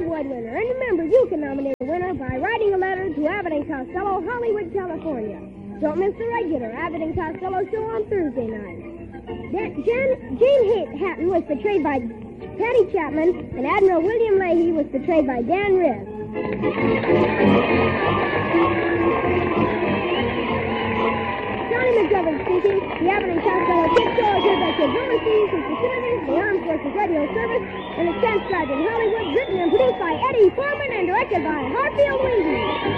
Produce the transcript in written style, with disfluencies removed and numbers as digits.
Award winner. And remember, you can nominate a winner by writing a letter to Abbott and Costello, Hollywood, California. Don't miss the regular Abbott and Costello show on Thursday night. Jane Hatton was portrayed by Patty Chapman, and Admiral William Leahy was portrayed by Dan Riss. Johnny McGovern speaking. The Abbott and Costello Kids Show is heard by kids overseas whose facilities, the Armed Forces Radio Service, and is transcribed in Hollywood, written and produced by Eddie Foreman, and directed by Harfield Wheaton.